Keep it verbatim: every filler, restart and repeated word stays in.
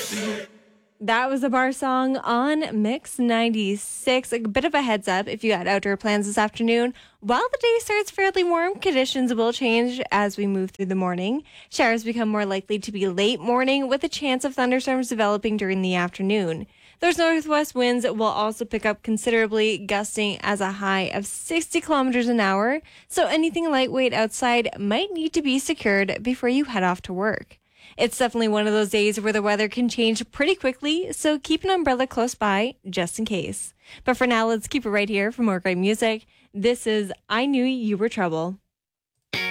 That was a bar song on Mix ninety-six. A bit of a heads up if you got outdoor plans this afternoon. While the day starts fairly warm, conditions will change as we move through the morning. Showers become more likely to be late morning with a chance of thunderstorms developing during the afternoon. Those northwest winds will also pick up considerably, gusting as a high of sixty kilometers an hour. So anything lightweight outside might need to be secured before you head off to work. It's definitely one of those days where the weather can change pretty quickly, so keep an umbrella close by just in case. But for now, let's keep it right here for more great music. This is I Knew You Were Trouble.